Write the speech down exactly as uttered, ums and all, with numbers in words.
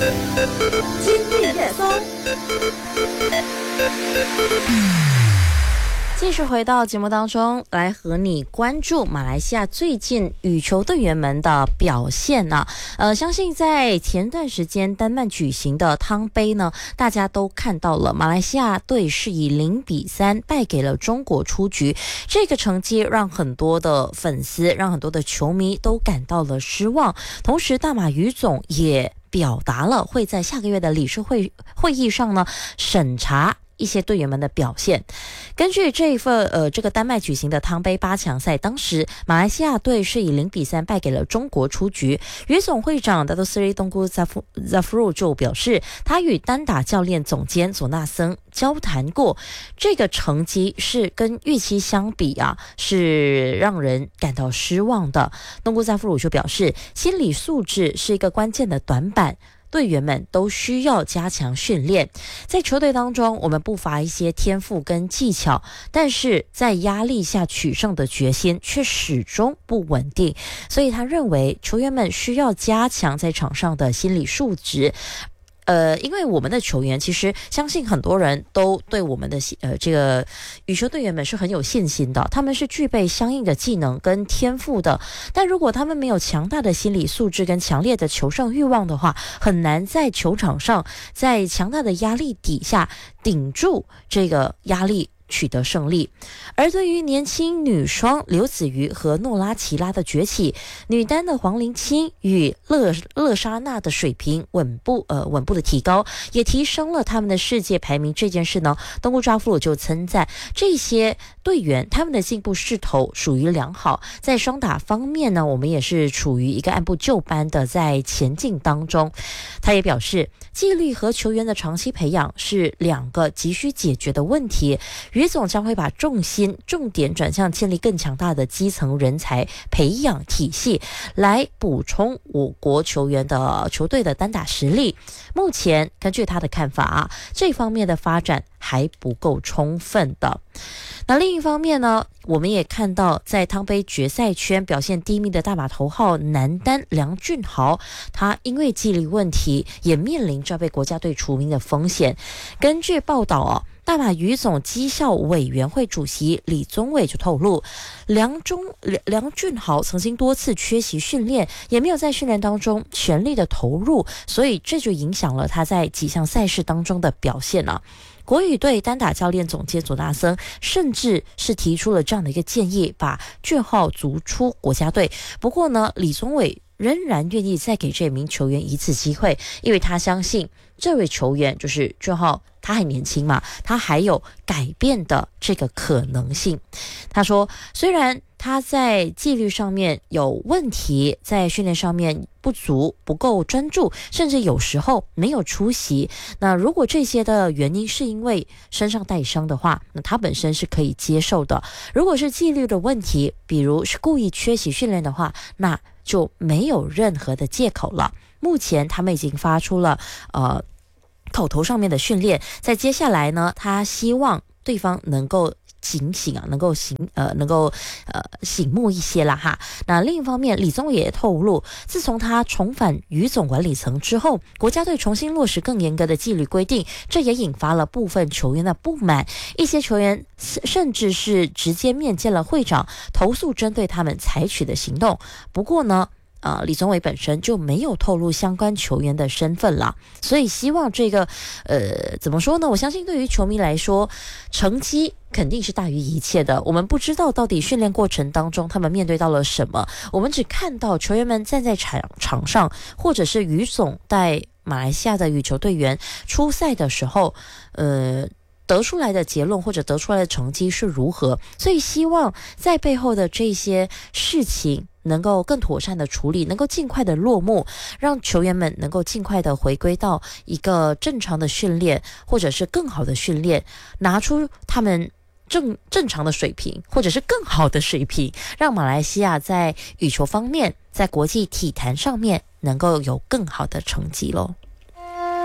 今日热搜。继续回到节目当中，来和你关注马来西亚最近羽球队员们的表现呢、啊。呃，相信在前段时间丹麦举行的汤杯呢，大家都看到了，马来西亚队是以零比三败给了中国出局。这个成绩让很多的粉丝、让很多的球迷都感到了失望。同时，大马羽总也表达了会在下个月的理事会会议上呢审查一些队员们的表现。根据这一份呃这个丹麦举行的汤杯八强赛，当时马来西亚队是以零比三败给了中国出局。羽总会长达多斯里东姑扎夫扎夫鲁就表示，他与单打教练总监佐纳森交谈过，这个成绩是跟预期相比啊，是让人感到失望的。东姑扎夫鲁就表示，心理素质是一个关键的短板。队员们都需要加强训练，在球队当中，我们不乏一些天赋跟技巧，但是在压力下取胜的决心却始终不稳定。所以他认为球员们需要加强在场上的心理素质。呃，因为我们的球员其实相信很多人都对我们的呃这个羽球队员们是很有信心的，他们是具备相应的技能跟天赋的，但如果他们没有强大的心理素质跟强烈的求胜欲望的话，很难在球场上在强大的压力底下顶住这个压力，取得胜利。而对于年轻女双刘子瑜和诺拉齐拉的崛起，女单的黄林清与勒勒莎娜的水平稳步呃稳步的提高，也提升了他们的世界排名。这件事呢，东姑扎夫鲁就称赞这些队员他们的进步势头属于良好。在双打方面呢，我们也是处于一个按部就班的在前进当中。他也表示，纪律和球员的长期培养是两个急需解决的问题。羽总将会把重心重点转向建立更强大的基层人才培养体系，来补充我国球员的球队的单打实力。目前根据他的看法啊，这方面的发展还不够充分的。那另一方面呢，我们也看到在汤杯决赛圈表现低迷的大马头号男单梁俊豪，他因为纪律问题也面临着被国家队除名的风险。根据报道哦，大马羽总绩效委员会主席李宗伟就透露，梁中梁俊豪曾经多次缺席训练，也没有在训练当中全力的投入，所以这就影响了他在几项赛事当中的表现啊。国羽队单打教练总监佐纳森甚至是提出了这样的一个建议，把俊浩逐出国家队。不过呢，李宗伟仍然愿意再给这名球员一次机会，因为他相信这位球员就是俊浩，他还年轻嘛，他还有改变的这个可能性。他说，虽然他在纪律上面有问题，在训练上面不足，不够专注，甚至有时候没有出席，那如果这些的原因是因为身上带伤的话，那他本身是可以接受的。如果是纪律的问题，比如是故意缺席训练的话，那就没有任何的借口了。目前他们已经发出了呃口头上面的训练，在接下来呢，他希望对方能够警醒啊，能够醒呃，能够呃醒目一些啦哈。那另一方面，李宗伟也透露，自从他重返羽总管理层之后，国家队重新落实更严格的纪律规定，这也引发了部分球员的不满，一些球员甚至是直接面见了会长，投诉针对他们采取的行动。不过呢，呃，李宗伟本身就没有透露相关球员的身份了，所以希望这个，呃，怎么说呢？我相信对于球迷来说，成绩肯定是大于一切的。我们不知道到底训练过程当中他们面对到了什么，我们只看到球员们站在场场上，或者是羽总带马来西亚的羽球队员出赛的时候，呃。得出来的结论或者得出来的成绩是如何，所以希望在背后的这些事情能够更妥善的处理，能够尽快的落幕，让球员们能够尽快的回归到一个正常的训练，或者是更好的训练，拿出他们正正常的水平，或者是更好的水平，让马来西亚在羽球方面，在国际体坛上面能够有更好的成绩咯。